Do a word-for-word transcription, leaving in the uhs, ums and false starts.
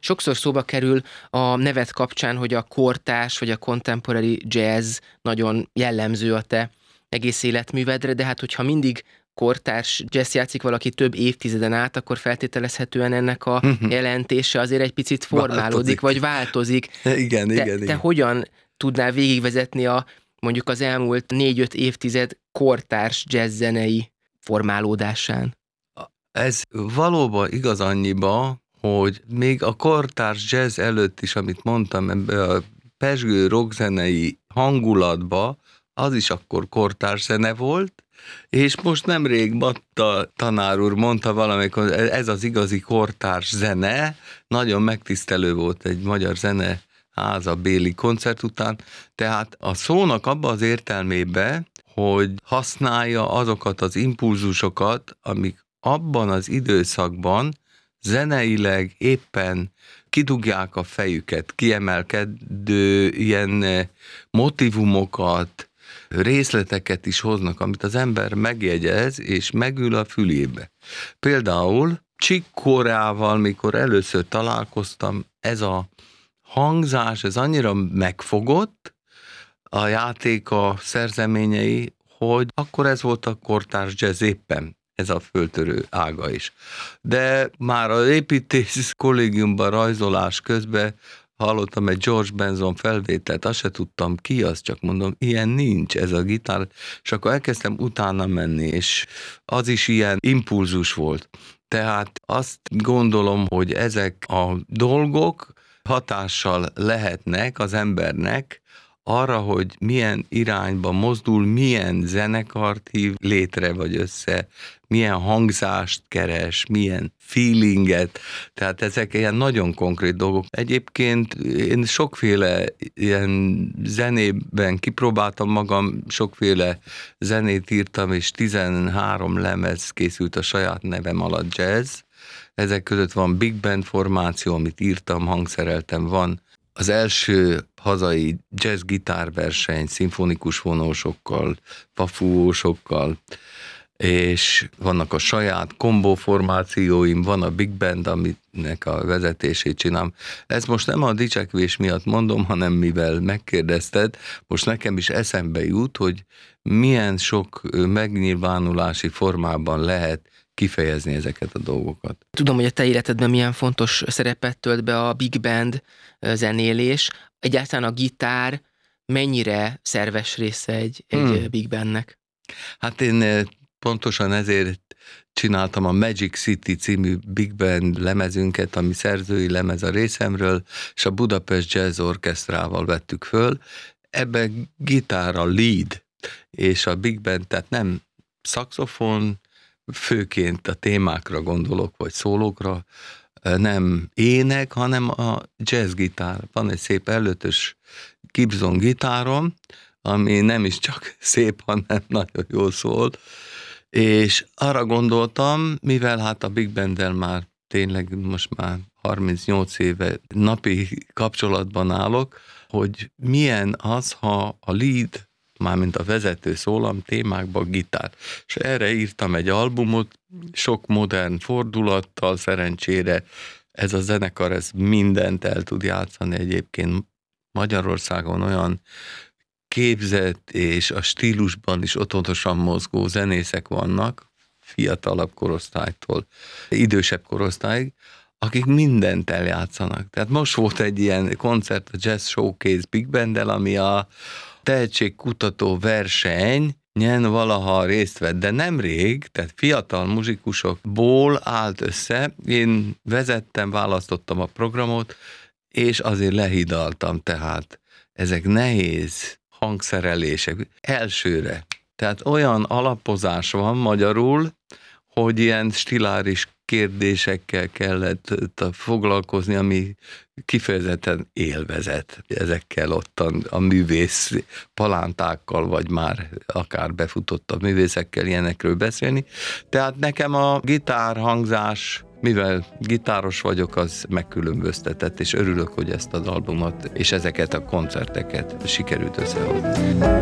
Sokszor szóba kerül a neved kapcsán, hogy a kortárs vagy a contemporary jazz nagyon jellemző a te egész életművedre, de hát hogyha mindig kortárs jazz játszik valaki több évtizeden át, akkor feltételezhetően ennek a jelentése azért egy picit formálódik, változik. vagy változik. Igen, te, igen, te igen. hogyan tudnál végigvezetni a mondjuk az elmúlt négy-öt évtized kortárs jazz zenei formálódásán? Ez valóban igaz annyiba, hogy még a kortárs jazz előtt is, amit mondtam, ebbe a pezsgő rockzenei hangulatba, az is akkor kortárs zene volt, és most nemrég Batta tanár úr mondta valamikor, ez az igazi kortárs zene, nagyon megtisztelő volt egy magyar zene háza béli koncert után, tehát a szónak abba az értelmébe, hogy használja azokat az impulzusokat, amik abban az időszakban zeneileg éppen kidugják a fejüket, kiemelkedő ilyen motivumokat, részleteket is hoznak, amit az ember megjegyez, és megül a fülébe. Például Chick Coreával, mikor először találkoztam, ez a hangzás, ez annyira megfogott, a játéka szerzeményei, hogy akkor ez volt a kortárs jazz éppen, ez a föltörő ága is. De már az építész kollégiumban rajzolás közben hallottam egy George Benson felvételt, azt se tudtam ki, azt csak mondom, ilyen nincs ez a gitár, és akkor elkezdtem utána menni, és az is ilyen impulzus volt. Tehát azt gondolom, hogy ezek a dolgok hatással lehetnek az embernek arra, hogy milyen irányba mozdul, milyen zenekart hív létre vagy össze, milyen hangzást keres, milyen feelinget, tehát ezek ilyen nagyon konkrét dolgok. Egyébként én sokféle ilyen zenében kipróbáltam magam, sokféle zenét írtam, és tizenhárom lemez készült a saját nevem alatt jazz. Ezek között van big band formáció, amit írtam, hangszereltem, van az első hazai jazz gitárverseny szimfonikus vonósokkal, pafúósokkal, és vannak a saját kombóformációim, van a big band, aminek a vezetését csinálom. Ez most nem a dicsekvés miatt mondom, hanem mivel megkérdezted, most nekem is eszembe jut, hogy milyen sok megnyilvánulási formában lehet kifejezni ezeket a dolgokat. Tudom, hogy a te életedben milyen fontos szerepet tölt be a big band zenélés. Egyáltalán a gitár mennyire szerves része egy, egy hmm. big bandnek? Hát én pontosan ezért csináltam a Magic City című big band lemezünket, ami szerzői lemez a részemről, és a Budapest Jazz Orchestrával vettük föl. Ebbe gitár a lead, és a big band, tehát nem szaxofon, főként a témákra gondolok, vagy szólókra, nem ének, hanem a jazzgitár. Van egy szép előtös Gibson gitárom, ami nem is csak szép, hanem nagyon jól szól, és arra gondoltam, mivel hát a Big Banddel már tényleg most már harmincnyolc éve napi kapcsolatban állok, hogy milyen az, ha a lead, mármint a vezető szólam témákban gitár. És erre írtam egy albumot, sok modern fordulattal, szerencsére ez a zenekar, ez mindent el tud játszani egyébként. Magyarországon olyan képzett és a stílusban is otthonosan mozgó zenészek vannak, fiatalabb korosztálytól idősebb korosztályig, akik mindent eljátszanak. Tehát most volt egy ilyen koncert a Jazz Showcase Big Banddel, ami a tehetségkutató verseny nyen valaha részt vett, de nemrég, tehát fiatal muzsikusokból állt össze, én vezettem, választottam a programot, és azért lehidaltam, tehát ezek nehéz hangszerelések elsőre. Tehát olyan alapozás van magyarul, hogy ilyen stiláris kérdésekkel kellett foglalkozni, ami kifejezetten élvezet. Ezekkel ott a, a művész palántákkal, vagy már akár befutottabb művészekkel ilyenekről beszélni. Tehát nekem a gitárhangzás, mivel gitáros vagyok, az megkülönböztetett, és örülök, hogy ezt az albumot és ezeket a koncerteket sikerült összehozni.